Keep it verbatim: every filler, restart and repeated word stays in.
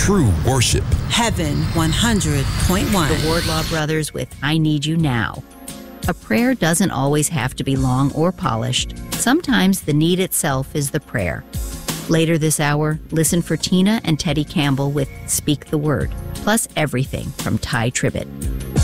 true worship. Heaven one hundred point one. The Wardlaw Brothers with I Need You Now. A prayer doesn't always have to be long or polished. Sometimes the need itself is the prayer. Later this hour, listen for Tina and Teddy Campbell with Speak the Word, plus everything from Ty Tribbett.